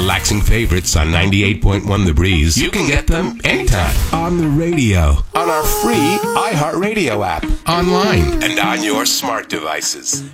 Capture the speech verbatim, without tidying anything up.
relaxing favorites on ninety-eight point one The Breeze, you can get them anytime. On the radio, on our free iHeartRadio app, online, and on your smart devices.